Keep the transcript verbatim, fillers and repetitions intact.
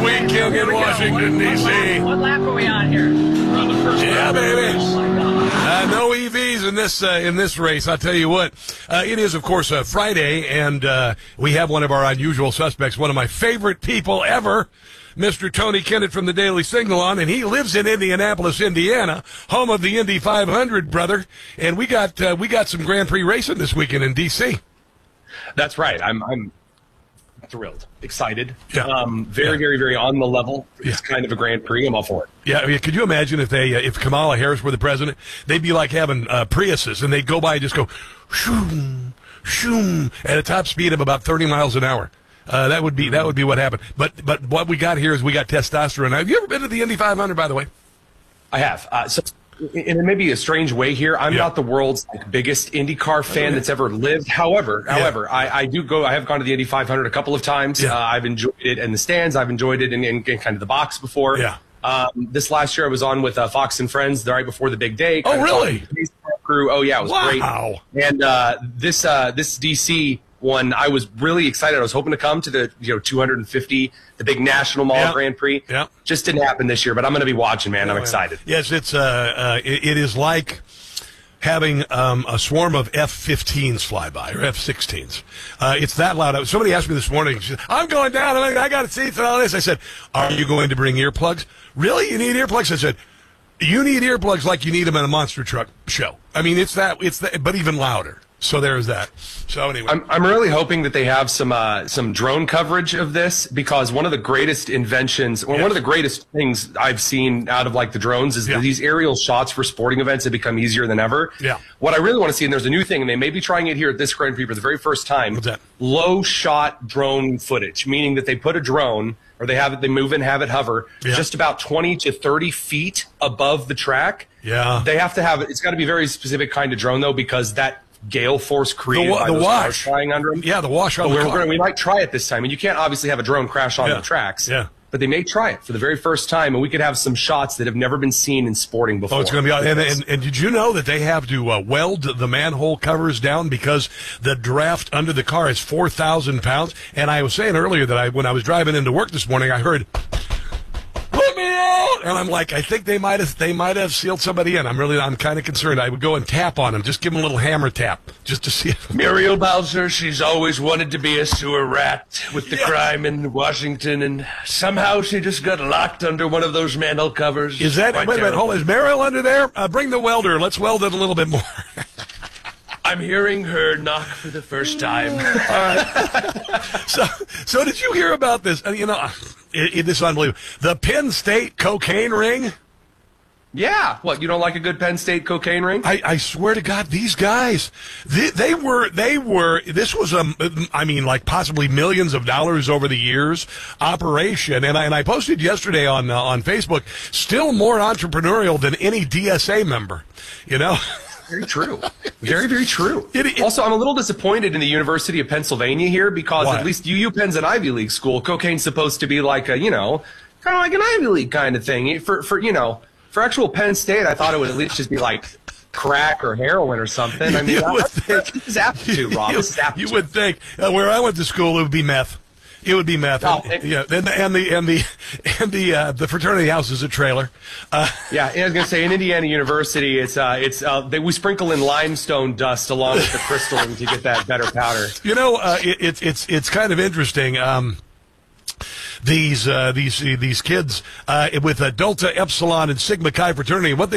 weekend in Washington, D C What lap are we on here? We're on the first Yeah, lap. baby. Oh, my God. Uh, no E Vs in this uh, in this race. I'll tell you what. Uh, it is, of course, uh, Friday, and uh, we have one of our unusual suspects, one of my favorite people ever, Mister Tony Kennett from the Daily Signal on, and he lives in Indianapolis, Indiana, home of the Indy five hundred, brother. And we got uh, we got some Grand Prix racing this weekend in D C That's right. I'm I'm thrilled, excited, Yeah. um, very, Yeah. very, very on the level. It's Yeah. kind of a Grand Prix. I'm all for it. Yeah, I mean, could you imagine if they, uh, if Kamala Harris were the president, they'd be like having uh, Priuses, and they'd go by and just go, shoom, shoom, at a top speed of about thirty miles an hour. Uh, that would be that would be what happened. But but what we got here is we got testosterone. Have you ever been to the Indy five hundred, by the way? I have. Uh, so, in in maybe a strange way here, I'm Yeah. not the world's like, biggest IndyCar fan that's ever lived. However, Yeah. however, I, I do go. I have gone to the Indy five hundred a couple of times. Yeah. Uh, I've enjoyed it in the stands. I've enjoyed it in, in, in kind of the box before. Yeah. Um, this last year, I was on with uh, Fox and Friends the right before the big day. Oh, kind of really? talking to the baseball crew. Oh, yeah, it was Wow. great. And uh, this uh, this D C one, I was really excited. I was hoping to come to the you know two hundred fifty, the big National Mall Yeah. Grand Prix. Yeah. Just didn't happen this year, but I'm going to be watching, man. I'm Oh, yeah. excited. Yes, it's uh, uh it, it is like having um, a swarm of F fifteens fly by, or F sixteens. Uh, it's that loud. Somebody asked me this morning, she said, I'm going down, and I got seats and all this. I said, are you going to bring earplugs? Really? You need earplugs? I said, you need earplugs like you need them in a monster truck show. I mean, it's that, it's that, but even louder. So there's that. So anyway. I'm, I'm really hoping that they have some uh, some drone coverage of this, because one of the greatest inventions, or Yes. one of the greatest things I've seen out of like the drones is Yeah. that these aerial shots for sporting events have become easier than ever. Yeah. What I really want to see, and there's a new thing, and they may be trying it here at this Grand Prix for the very first time. What's that? Low shot drone footage, meaning that they put a drone, or they have it, they move and have it hover Yeah. just about twenty to thirty feet above the track. Yeah. They have to have it. It's got to be a very specific kind of drone though, because that gale force created wa- by the those cars wash. flying under them. Yeah, the wash on But the we're, car. we're, we might try it this time, and you can't obviously have a drone crash onto Yeah. the tracks. Yeah. But they may try it for the very first time, and we could have some shots that have never been seen in sporting before. Oh, it's going to be and, and and did you know that they have to uh, weld the manhole covers down because the draft under the car is four thousand pounds? And I was saying earlier that I when I was driving into work this morning, I heard, "Let me out!" And I'm like, I think they might have they might have sealed somebody in. I'm really I'm kind of concerned. I would go and tap on them, just give them a little hammer tap, just to see if Muriel Bowser, she's always wanted to be a sewer rat with the Yeah. crime in Washington, and somehow she just got locked under one of those manhole covers. Is that Quite wait a minute? terrible. Hold, is Meryl under there? Uh, bring the welder. Let's weld it a little bit more. I'm hearing her knock for the first time. So, so did you hear about this? Uh, you know, it, it, this is unbelievable. The Penn State cocaine ring. Yeah. What, you don't like a good Penn State cocaine ring? I, I swear to God, these guys, they, they were, they were, this was a, I mean, like possibly millions of dollars over the years operation. And I, and I posted yesterday on, uh, on Facebook, still more entrepreneurial than any D S A member, you know? Very true. Very, very true. It- it- also, I'm a little disappointed in the University of Pennsylvania here, because Why? at least U U Penn's an Ivy League school. Cocaine's supposed to be like a, you know, kind of like an Ivy League kind of thing. For, for you know, for actual Penn State, I thought it would at least just be like crack or heroin or something. I mean, You would that- think- this is aptitude, Rob. You, This is aptitude. you would think uh, where I went to school, it would be meth. It would be meth. Oh, and, it- yeah, and, the- and the and the and the uh, the fraternity house is a trailer. Uh, Yeah, and I was gonna say in Indiana University, it's uh, it's uh, they, we sprinkle in limestone dust along with the crystalline to get that better powder. you know, uh, it, it's it's it's kind of interesting. Um, these uh, these these kids uh, with a Delta Epsilon and Sigma Chi fraternity, what they